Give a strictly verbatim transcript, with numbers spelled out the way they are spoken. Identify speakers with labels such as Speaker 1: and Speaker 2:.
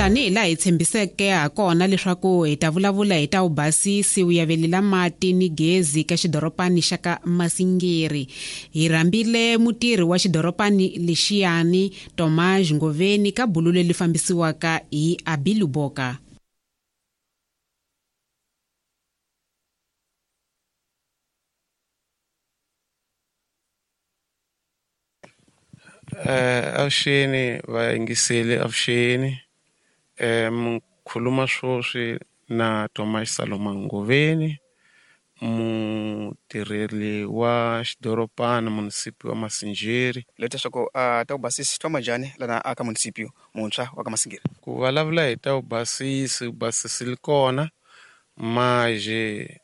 Speaker 1: tani ila hi tshembiseke ha kona leswaku hi ta vulavula hi ta ubasisi uyavelela mati ni gezi ka xidoropani xa ka Masingiri. Hi rhambile mutirhi wa xidoropani lexiyani Thomas Ngoveni ka bulu leri fambisiwaka hi Abiluboka.
Speaker 2: Eh avuxeni vayingiseli avuxeni eh mkhuluma swoswi na Thomas Salomon Ngoveni mutirheli wa xidoropana munisipi wa Masingiri.
Speaker 3: Leta swaku a ta ubasisi twa majani lana aka munisipio muntshwa wa ka Masingiri.
Speaker 2: Ku vulavula hi ta ubasisi ubasisi li kona maje